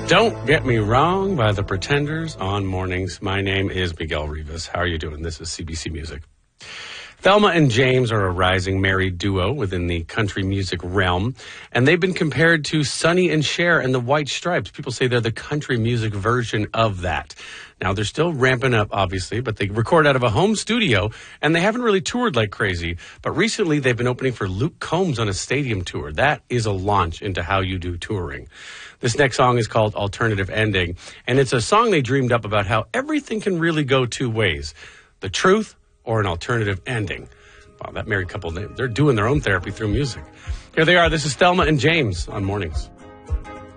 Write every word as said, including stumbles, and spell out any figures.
Don't Get Me Wrong by The Pretenders on Mornings. My name is Miguel Rivas. How are you doing? This is C B C Music. Thelma and James are a rising married duo within the country music realm, and they've been compared to Sonny and Cher and the White Stripes. People say they're the country music version of that. Now, they're still ramping up, obviously, but they record out of a home studio, and they haven't really toured like crazy. But recently, they've been opening for Luke Combs on a stadium tour. That is a launch into how you do touring. This next song is called Alternative Ending, and it's a song they dreamed up about how everything can really go two ways, the truth or an alternative ending. Wow, that married couple, they're doing their own therapy through music. Here they are. This is Thelma and James on Mornings.